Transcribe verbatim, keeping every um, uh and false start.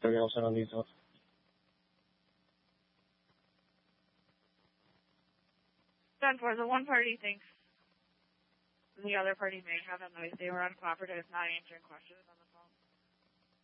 seryoso lang dito. ten four, the one party thinks the other party may have a noise. They were uncooperative, not answering questions on the phone.